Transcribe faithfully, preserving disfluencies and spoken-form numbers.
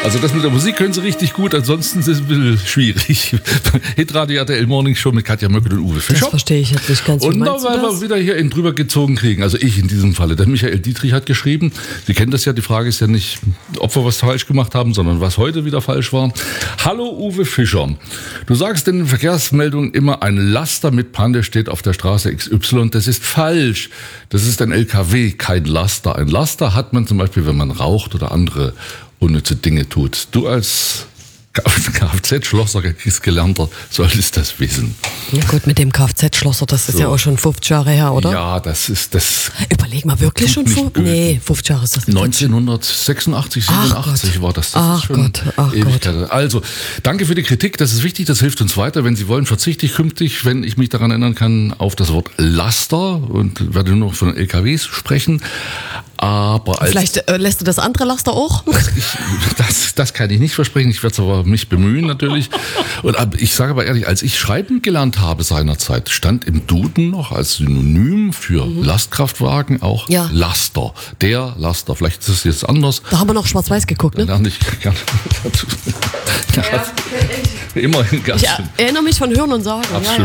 Also das mit der Musik können sie richtig gut, ansonsten ist es ein bisschen schwierig. Hitradio R T L Morning Show mit Katja Möckel und Uwe Fischer. Das verstehe ich jetzt nicht ganz. Wie Und da meinst du weil das? wir wieder hier in drüber gezogen kriegen, also ich in diesem Falle. Der Michael Dietrich hat geschrieben, Sie kennen das ja, die Frage ist ja nicht, ob wir was falsch gemacht haben, sondern was heute wieder falsch war. Hallo Uwe Fischer, du sagst in den Verkehrsmeldungen immer, ein Laster mit Panne steht auf der Straße X Y. Das ist falsch. Das ist ein L K W, kein Laster. Ein Laster hat man zum Beispiel, wenn man raucht oder andere unnütze Dinge tut. Du als Kfz-Schlosser, Gelernter, solltest das wissen. Ja gut, mit dem Kfz-Schlosser, das ist So. ja auch schon fünfzig Jahre her, oder? Ja, das ist das. Überleg mal, wirklich schon Tut nicht fünfzig? gut. Nee, fünfzig Jahre ist das nicht. neunzehnhundertsechsundachtzig, Ach siebenundachtzig Gott. war das. Das Ach ist schon Gott, ach Ewigkeit. Also, danke für die Kritik, das ist wichtig, das hilft uns weiter. Wenn Sie wollen, verzichte ich künftig, wenn ich mich daran erinnern kann, auf das Wort Laster und werde nur noch von L K Ws sprechen. Aber als Vielleicht äh, lässt du das andere Laster auch? ich, das, das kann ich nicht versprechen, ich werde es aber mich bemühen natürlich. Und ab- ich sage aber ehrlich, als ich schreiben gelernt habe seinerzeit, stand im Duden noch als Synonym für Lastkraftwagen auch Ja. Laster. Der Laster. Vielleicht ist es jetzt anders. Da haben wir noch schwarz-weiß geguckt, Da ne? lerne ich gerne dazu. Ja, immerhin ganz Ich schön. erinnere mich von Hören und Sagen. Absolut. Ja,